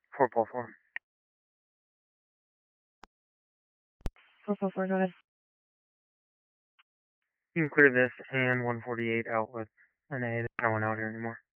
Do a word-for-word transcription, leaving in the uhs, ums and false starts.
four four four. four four four, go ahead. You can clear this and one forty-eight out with an A. There's no one out here anymore.